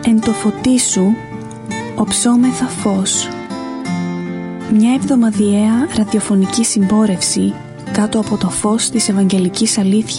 Εν το φωτί σου οψόμεθα φως. Μια εβδομαδιαία ραδιοφωνική συμπόρευση κάτω από το φως της Ευαγγελικής Αλήθειας